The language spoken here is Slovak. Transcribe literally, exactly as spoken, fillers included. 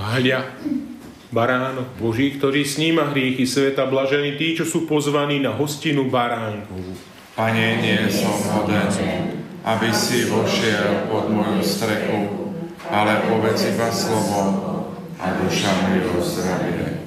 Hľa, baránok Boží, ktorý sníma hriechy sveta, blažení tí, čo sú pozvaní na hostinu baránkovú. Pane, nie som hoden, aby si vošiel pod moju strechu, ale povedz iba slovo a duša mi ozdravie.